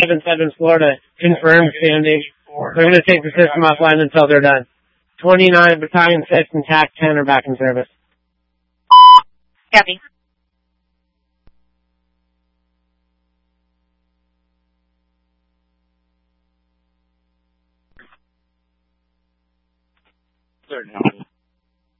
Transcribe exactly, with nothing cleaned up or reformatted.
seven seven Florida, confirmed standing. They're going to take the system offline until they're done. twenty-nine Battalion six and T A C ten are back in service. Copy. Certain.